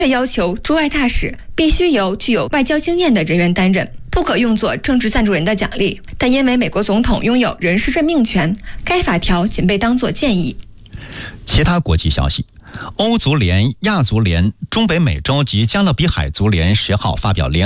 要求驻外大使必须由具有外交经验的人员担任，不可用作政治赞助人的奖励。但因为美国总统拥有人事任命权，该法条仅被当作建议。 其他国际消息，欧足联、亚足联、中北美洲及加勒比海足联10号发表联